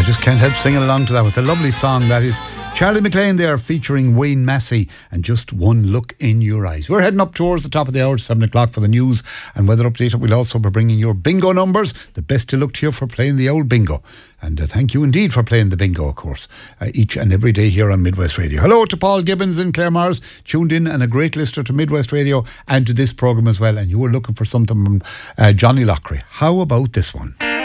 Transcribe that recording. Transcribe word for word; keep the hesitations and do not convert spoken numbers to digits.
just can't help singing along to that. It's a lovely song, that is. Charlie McLean there featuring Wayne Massey and Just One Look in Your Eyes. We're heading up towards the top of the hour, seven o'clock for the news and weather update. We'll also be bringing your bingo numbers. The best to look to you for playing the old bingo. And uh, thank you indeed for playing the bingo, of course, uh, each and every day here on Midwest Radio. Hello to Paul Gibbons in Claremars, tuned in and a great listener to Midwest Radio and to this programme as well. And you were looking for something from uh, Johnny Loughrey. How about this one?